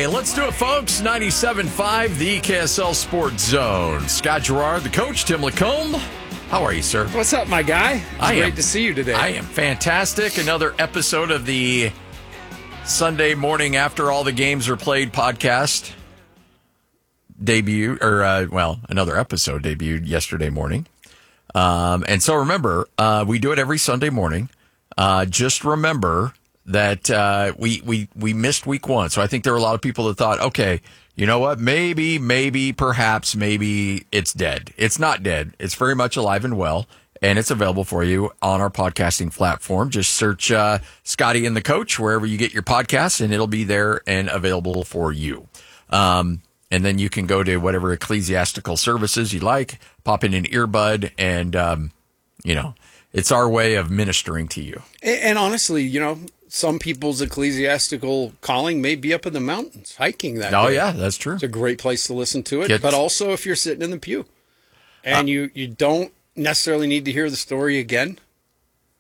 let's do it, folks. 97.5, the KSL Sports Zone. Scott Gerard, the coach, Tim Lacombe. How are you, sir? What's up, my guy? Great to see you today. I am fantastic. Another episode of the Sunday morning after all the games are played podcast another episode debuted yesterday morning. And so remember, we do it every Sunday morning. Just remember that we missed week one. So I think there were a lot of people that thought, okay, you know what? Maybe, perhaps it's dead. It's not dead. It's very much alive and well, and it's available for you on our podcasting platform. Just search Scotty and the Coach wherever you get your podcasts, and it'll be there and available for you. And then you can go to whatever ecclesiastical services you like, pop in an earbud, and, it's our way of ministering to you. And honestly, some people's ecclesiastical calling may be up in the mountains, hiking that day. Oh, yeah, that's true. It's a great place to listen to it. But also if you're sitting in the pew and you don't necessarily need to hear the story again,